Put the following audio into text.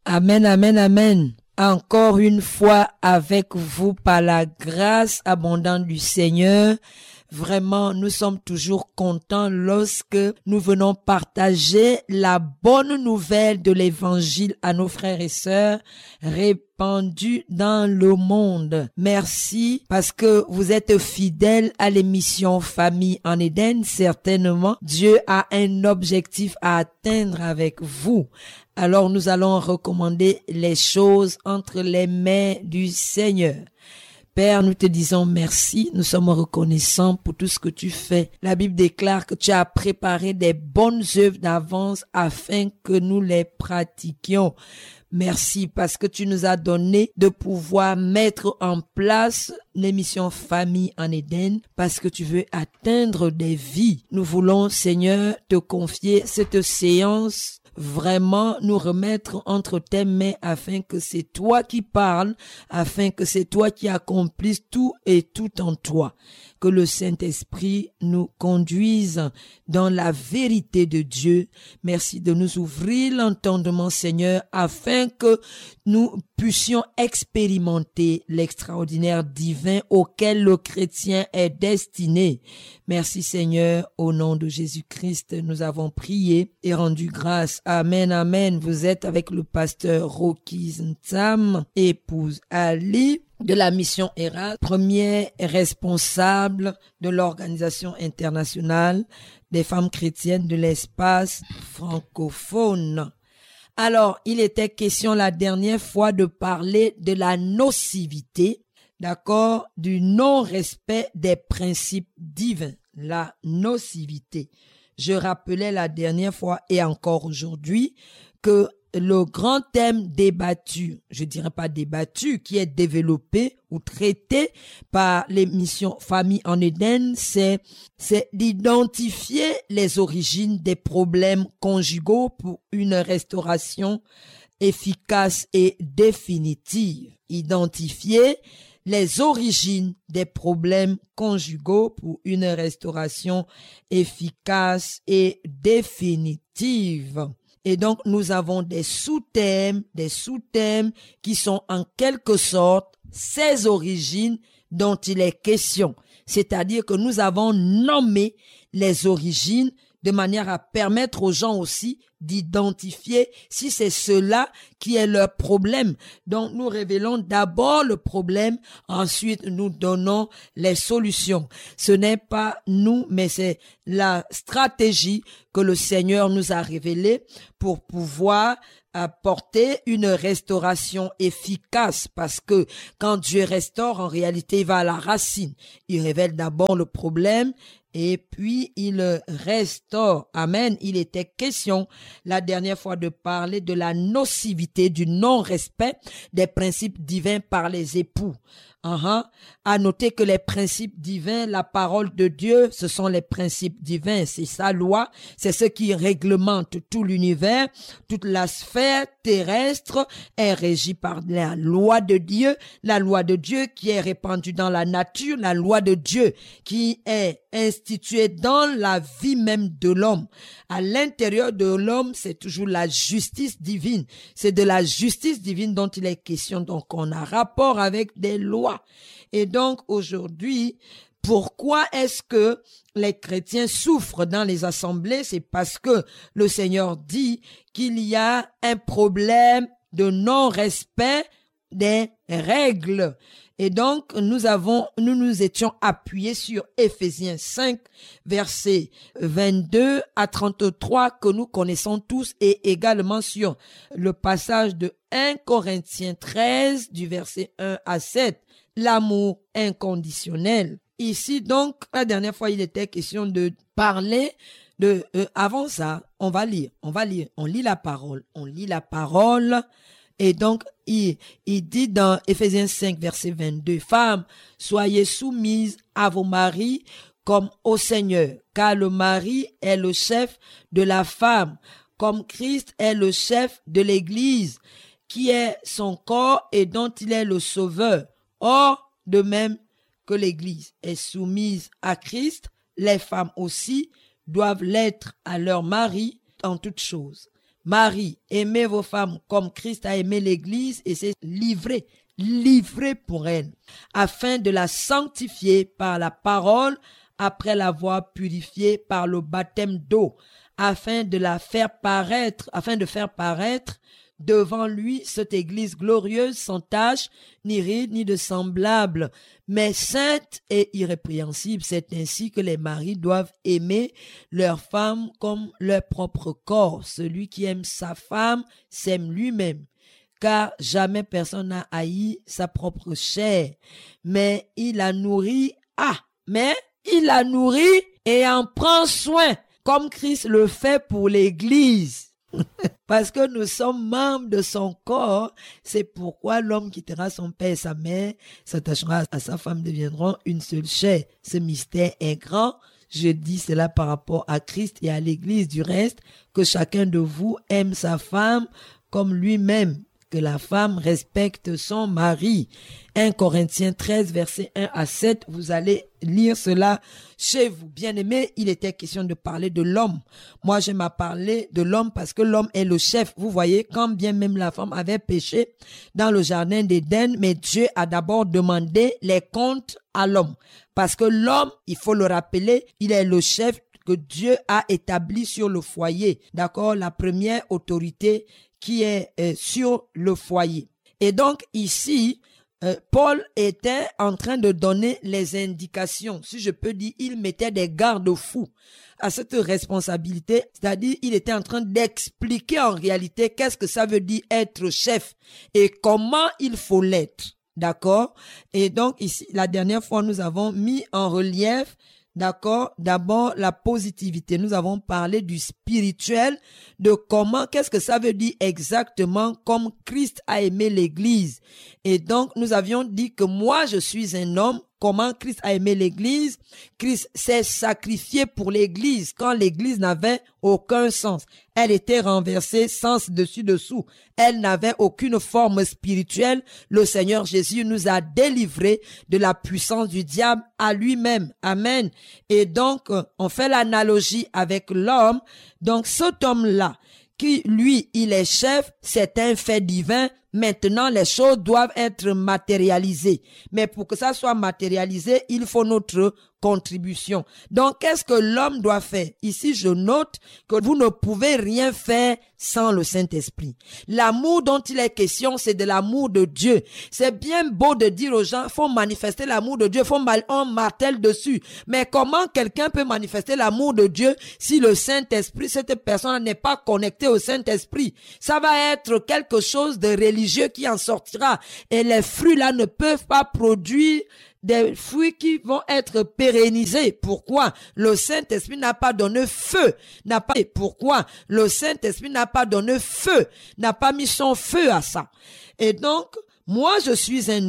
Amen, amen, amen. Encore une fois avec vous par la grâce abondante du Seigneur. Vraiment, nous sommes toujours contents lorsque nous venons partager la bonne nouvelle de l'évangile à nos frères et sœurs répandus dans le monde. Merci parce que vous êtes fidèles à l'émission Famille en Éden. Certainement, Dieu a un objectif à atteindre avec vous. Alors nous allons recommander les choses entre les mains du Seigneur. Père, nous te disons merci, nous sommes reconnaissants pour tout ce que tu fais. La Bible déclare que tu as préparé des bonnes œuvres d'avance afin que nous les pratiquions. Merci parce que tu nous as donné de pouvoir mettre en place l'émission Famille en Éden parce que tu veux atteindre des vies. Nous voulons, Seigneur, te confier cette séance, vraiment nous remettre entre tes mains afin que c'est toi qui parles, afin que c'est toi qui accomplisses tout et tout en toi. Que le Saint-Esprit nous conduise dans la vérité de Dieu. Merci de nous ouvrir l'entendement, Seigneur, afin que nous puissions expérimenter l'extraordinaire divin auquel le chrétien est destiné. Merci, Seigneur, au nom de Jésus-Christ, nous avons prié et rendu grâce. Amen, amen. Vous êtes avec le pasteur Rocky Ntam, épouse Ali, de la mission ERA, premier responsable de l'Organisation internationale des femmes chrétiennes de l'espace francophone. Alors, il était question la dernière fois de parler de la nocivité, d'accord, du non-respect des principes divins, la nocivité. Je rappelais la dernière fois et encore aujourd'hui que le grand thème débattu, je dirais pas débattu, qui est développé ou traité par l'émission Famille en Éden, c'est d'identifier les origines des problèmes conjugaux pour une restauration efficace et définitive. Identifier les origines des problèmes conjugaux pour une restauration efficace et définitive. Et donc, nous avons des sous-thèmes qui sont en quelque sorte ces origines dont il est question. C'est-à-dire que nous avons nommé les origines de manière à permettre aux gens aussi d'identifier si c'est cela qui est leur problème. Donc, nous révélons d'abord le problème, ensuite nous donnons les solutions. Ce n'est pas nous, mais c'est la stratégie que le Seigneur nous a révélée pour pouvoir apporter une restauration efficace, parce que quand Dieu restaure, en réalité, il va à la racine. Il révèle d'abord le problème et puis il restaure. Amen. Il était question la dernière fois de parler de la nocivité, du non-respect des principes divins par les époux. À noter que les principes divins, la parole de Dieu, ce sont les principes divins, c'est sa loi, c'est ce qui réglemente tout l'univers, toute la sphère terrestre est régie par la loi de Dieu qui est répandue dans la nature, la loi de Dieu qui est instituée dans la vie même de l'homme. À l'intérieur de l'homme, c'est toujours la justice divine. C'est de la justice divine dont il est question. Donc, on a rapport avec des lois. Et donc, aujourd'hui, pourquoi est-ce que les chrétiens souffrent dans les assemblées? C'est parce que le Seigneur dit qu'il y a un problème de non-respect des règles. Et donc, nous nous étions appuyés sur Éphésiens 5, versets 22 à 33 que nous connaissons tous, et également sur le passage de 1 Corinthiens 13 du verset 1 à 7, l'amour inconditionnel. Ici, donc, la dernière fois, il était question de parler de, avant ça, on lit la parole, et donc, il dit dans Éphésiens 5, verset 22, « Femmes, soyez soumises à vos maris comme au Seigneur, car le mari est le chef de la femme, comme Christ est le chef de l'Église, qui est son corps et dont il est le sauveur. Or, de même que l'Église est soumise à Christ, les femmes aussi doivent l'être à leur mari en toutes choses. Marie, aimez vos femmes comme Christ a aimé l'Église et s'est livré pour elle, afin de la sanctifier par la parole, après l'avoir purifiée par le baptême d'eau, afin de faire paraître devant lui cette Église glorieuse, sans tache, ni ride, ni de semblable, mais sainte et irrépréhensible. C'est ainsi que les maris doivent aimer leurs femmes comme leur propre corps. Celui qui aime sa femme s'aime lui-même, car jamais personne n'a haï sa propre chair, mais il la nourrit, et en prend soin, comme Christ le fait pour l'Église. Parce que nous sommes membres de son corps, c'est pourquoi l'homme quittera son père et sa mère, s'attachera à sa femme, deviendront une seule chair. Ce mystère est grand. Je dis cela par rapport à Christ et à l'Église. Du reste, que chacun de vous aime sa femme comme lui-même, que la femme respecte son mari. 1 Corinthiens 13, versets 1 à 7, vous allez lire cela chez vous. Bien-aimés, il était question de parler de l'homme. Moi, j'aime à parler de l'homme parce que l'homme est le chef. Vous voyez, quand bien même la femme avait péché dans le jardin d'Éden, mais Dieu a d'abord demandé les comptes à l'homme. Parce que l'homme, il faut le rappeler, il est le chef que Dieu a établi sur le foyer. D'accord? La première autorité qui est sur le foyer. Et donc ici, Paul était en train de donner les indications. Si je peux dire, il mettait des garde-fous à cette responsabilité. C'est-à-dire, il était en train d'expliquer en réalité qu'est-ce que ça veut dire être chef et comment il faut l'être. D'accord? Et donc ici, la dernière fois, nous avons mis en relief, d'accord, d'abord la positivité. Nous avons parlé du spirituel, de comment, qu'est-ce que ça veut dire exactement, comme Christ a aimé l'Église. Et donc, nous avions dit que moi, je suis un homme. Comment Christ a aimé l'Église? Christ s'est sacrifié pour l'Église quand l'Église n'avait aucun sens. Elle était renversée sens dessus dessous. Elle n'avait aucune forme spirituelle. Le Seigneur Jésus nous a délivrés de la puissance du diable à lui-même. Amen. Et donc, on fait l'analogie avec l'homme. Donc, cet homme-là, qui, lui, il est chef, c'est un fait divin. Maintenant, les choses doivent être matérialisées. Mais pour que ça soit matérialisé, il faut notre contribution. Donc, qu'est-ce que l'homme doit faire? Ici, je note que vous ne pouvez rien faire sans le Saint-Esprit. L'amour dont il est question, c'est de l'amour de Dieu. C'est bien beau de dire aux gens, faut manifester l'amour de Dieu, on martèle dessus. Mais comment quelqu'un peut manifester l'amour de Dieu si le Saint-Esprit, cette personne n'est pas connectée au Saint-Esprit? Ça va être quelque chose de religieux qui en sortira. Et les fruits là ne peuvent pas produire des fruits qui vont être pérennisés. Pourquoi? Le Saint-Esprit n'a pas donné feu. Pourquoi? Le Saint-Esprit n'a pas donné feu. N'a pas mis son feu à ça. Et donc, moi, je suis un